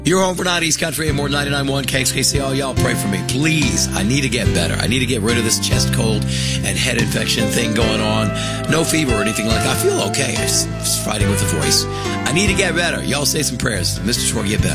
You're home for Not East Country and more 99.1 KXKC. All y'all pray for me, please. I need to get better. I need to get rid of this chest cold and head infection thing going on. No fever or anything like that. I feel okay. I'm just fighting with the voice. I need to get better. Y'all say some prayers. Mr. Schwartz, get better.